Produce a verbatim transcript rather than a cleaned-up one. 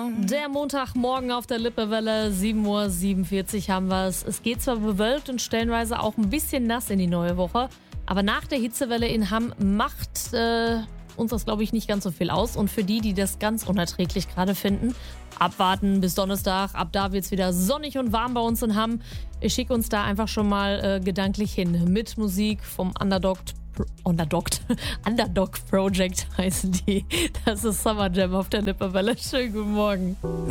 Der Montagmorgen auf der Lippewelle, sieben Uhr siebenundvierzig haben wir es. Es geht zwar bewölkt und stellenweise auch ein bisschen nass in die neue Woche, aber nach der Hitzewelle in Hamm macht äh, uns das, glaube ich, nicht ganz so viel aus. Und für die, die das ganz unerträglich gerade finden, abwarten bis Donnerstag. Ab da wird es wieder sonnig und warm bei uns in Hamm. Ich schicke uns da einfach schon mal äh, gedanklich hin mit Musik vom Underdog Underdog, Underdog Project heißen die. Das ist Summer Jam auf der Lippewelle. Schönen guten Morgen.